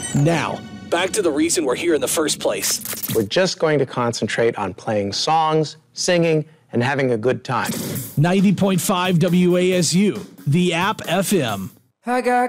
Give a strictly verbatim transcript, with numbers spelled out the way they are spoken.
Now, back to the reason we're here in the first place. We're just going to concentrate on playing songs, singing, and having a good time. ninety point five W A S U, the App F M. I got